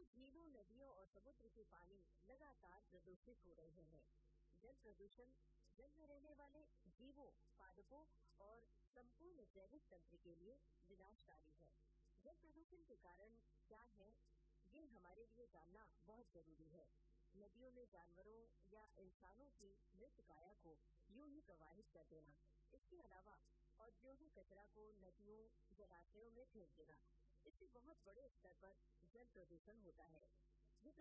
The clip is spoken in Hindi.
झीलों, नदियों और समुद्र के पानी लगातार प्रदूषित हो रहे हैं। जल प्रदूषण जल में रहने वाले जीवों, पादपों और संपूर्ण जैविक तंत्र के लिए विनाशकारी है। जल प्रदूषण के कारण क्या है, ये हमारे लिए जानना बहुत जरूरी है। नदियों में जानवरों या इंसानों की मृत काया को यूं ही प्रवाहित कर देना, इसके अलावा औद्योगिक कचरा को नदियों, जलाशयों में फेंक देना, इससे बहुत बड़े स्तर पर जल प्रदूषण होता है।